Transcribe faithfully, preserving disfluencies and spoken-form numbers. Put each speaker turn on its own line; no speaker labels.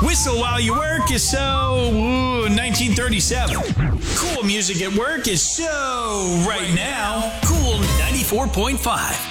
Whistle while you work is so ooh, nineteen thirty-seven. Cool music at work is so right now. Cool ninety-four point five.